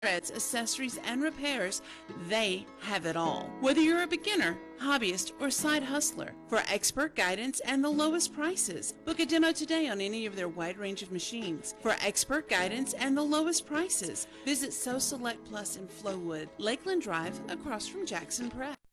threads, accessories, and repairs, they have it all. Whether you're a beginner, hobbyist, or side hustler, for expert guidance and the lowest prices, book a demo today on any of their wide range of machines. For expert guidance and the lowest prices, visit So Select Plus in Flowood, Lakeland Drive, across from Jackson Press.